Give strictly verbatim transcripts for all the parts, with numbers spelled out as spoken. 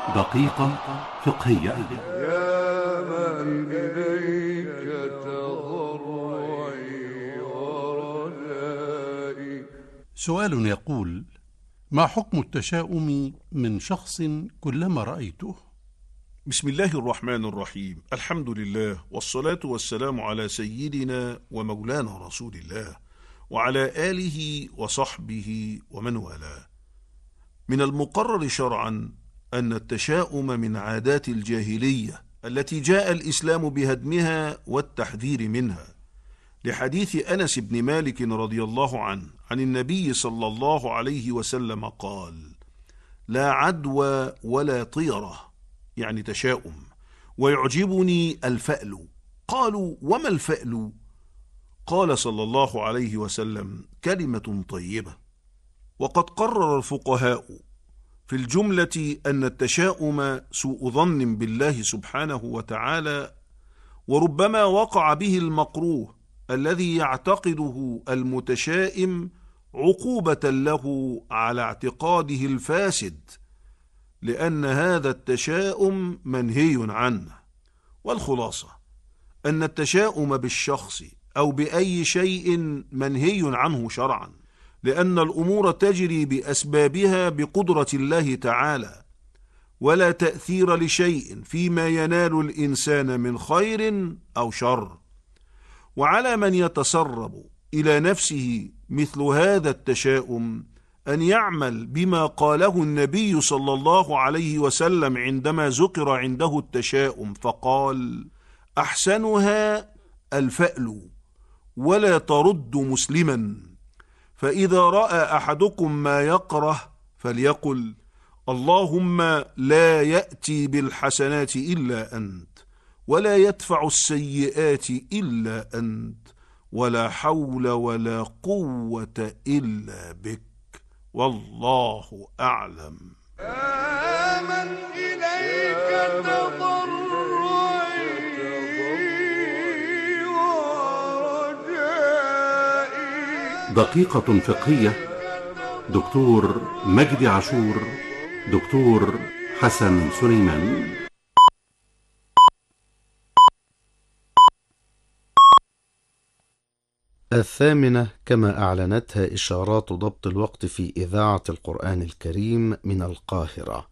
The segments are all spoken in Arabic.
دقيقة فقهية. يا من إليك تضرعي ورجائي. سؤال يقول: ما حكم التشاؤم من شخص كلما رأيته؟ بسم الله الرحمن الرحيم. الحمد لله والصلاة والسلام على سيدنا ومولانا رسول الله وعلى آله وصحبه ومن والاه. من المقرر شرعا أن التشاؤم من عادات الجاهلية التي جاء الإسلام بهدمها والتحذير منها، لحديث أنس بن مالك رضي الله عنه عن النبي صلى الله عليه وسلم قال: لا عدوى ولا طيرة، يعني تشاؤم، ويعجبني الفأل. قالوا: وما الفأل؟ قال صلى الله عليه وسلم: كلمة طيبة. وقد قرر الفقهاء في الجملة أن التشاؤم سوء ظن بالله سبحانه وتعالى، وربما وقع به المكروه الذي يعتقده المتشائم عقوبة له على اعتقاده الفاسد، لأن هذا التشاؤم منهي عنه. والخلاصة أن التشاؤم بالشخص أو بأي شيء منهي عنه شرعا، لأن الأمور تجري بأسبابها بقدرة الله تعالى، ولا تأثير لشيء فيما ينال الإنسان من خير أو شر. وعلى من يتسرب إلى نفسه مثل هذا التشاؤم أن يعمل بما قاله النبي صلى الله عليه وسلم عندما ذكر عنده التشاؤم فقال: أحسنها الفأل ولا ترد مسلما، فإذا رأى أحدكم ما يكره فليقل: اللهم لا يأتي بالحسنات إلا أنت، ولا يدفع السيئات إلا أنت، ولا حول ولا قوة إلا بك، والله أعلم. آمن إليك تضرعي ورجائي. دقيقة فقهية. دكتور مجدي عاشور، دكتور حسن سليمان. الثامنة كما أعلنتها إشارات ضبط الوقت في إذاعة القرآن الكريم من القاهرة.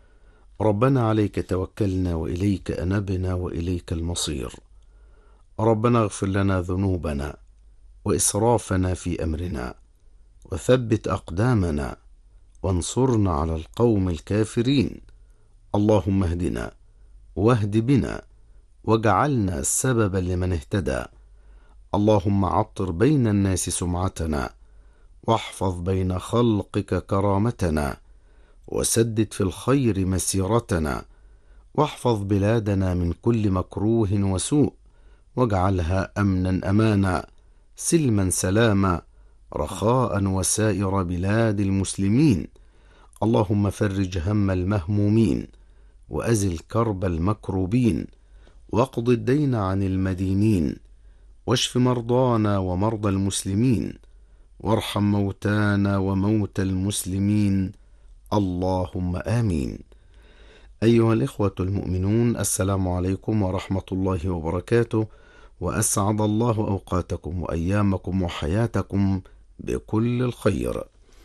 ربنا عليك توكلنا وإليك أنبنا وإليك المصير. ربنا اغفر لنا ذنوبنا وإسرافنا في أمرنا، وثبت أقدامنا وانصرنا على القوم الكافرين. اللهم اهدنا واهد بنا واجعلنا سببا لمن اهتدى. اللهم عطر بين الناس سمعتنا، واحفظ بين خلقك كرامتنا، وسدد في الخير مسيرتنا، واحفظ بلادنا من كل مكروه وسوء، واجعلها أمنا أمانا، سلما سلاما، رخاء وسائر بلاد المسلمين. اللهم فرج هم المهمومين، وأزل كرب المكروبين، واقض الدين عن المدينين، واشف مرضانا ومرضى المسلمين، وارحم موتانا وموتى المسلمين. اللهم آمين. أيها الإخوة المؤمنون، السلام عليكم ورحمة الله وبركاته، وأسعد الله أوقاتكم وأيامكم وحياتكم بكل الخير.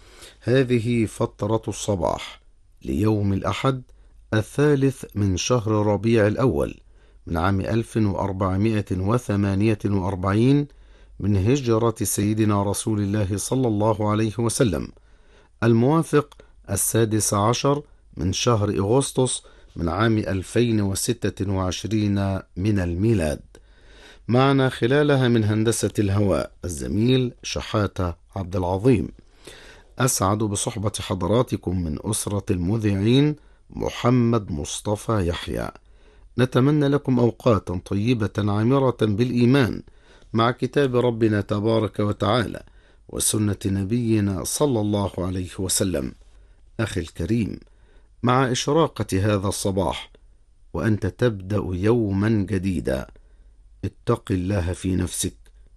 هذه فترة الصباح ليوم الأحد الثالث من شهر ربيع الأول من عام ألف وأربعمائة وثمانية وأربعين من هجرة سيدنا رسول الله صلى الله عليه وسلم، الموافق السادس عشر من شهر أغسطس من عام ألفين وستة وعشرين من الميلاد. معنا خلالها من هندسة الهواء الزميل شحاتة عبد العظيم. أسعد بصحبة حضراتكم من أسرة المذيعين محمد مصطفى يحيى. نتمنى لكم أوقاتا طيبة عامرة بالإيمان مع كتاب ربنا تبارك وتعالى وسنة نبينا صلى الله عليه وسلم. أخي الكريم، مع إشراقة هذا الصباح وأنت تبدأ يوما جديدا، اتق الله في نفسك،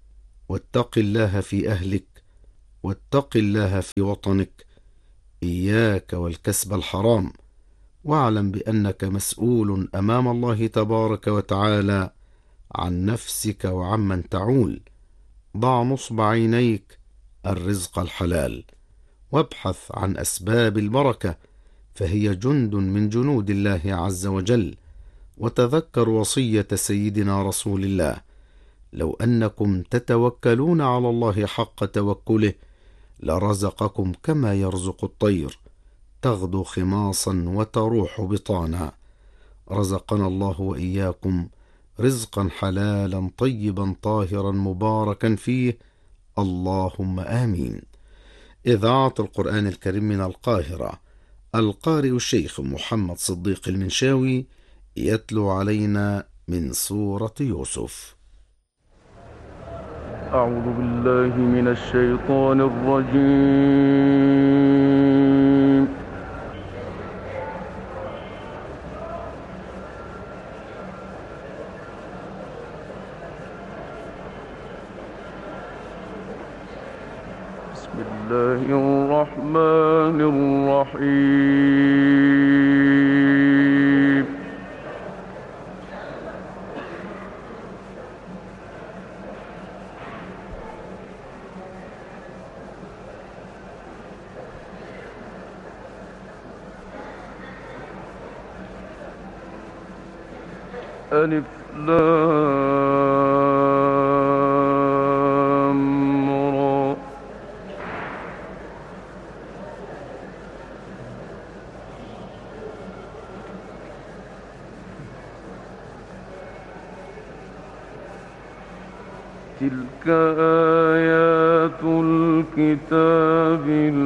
واتق الله في أهلك، واتق الله في وطنك. إياك والكسب الحرام، واعلم بأنك مسؤول أمام الله تبارك وتعالى عن نفسك وعمن تعول. ضع نصب عينيك الرزق الحلال، وابحث عن أسباب البركة، فهي جند من جنود الله عز وجل. وتذكر وصية سيدنا رسول الله: لو أنكم تتوكلون على الله حق توكله لرزقكم كما يرزق الطير، تغدو خماصا وتروح بطانا. رزقنا الله وإياكم رزقا حلالا طيبا طاهرا مباركا فيه، اللهم آمين. إذاعة القرآن الكريم من القاهرة، القارئ الشيخ محمد صديق المنشاوي يتلو علينا من سورة يوسف. أعوذ بالله من الشيطان الرجيم. بسم الله الرحمن الرحيم. ألف لام را. تلك آيات الكتاب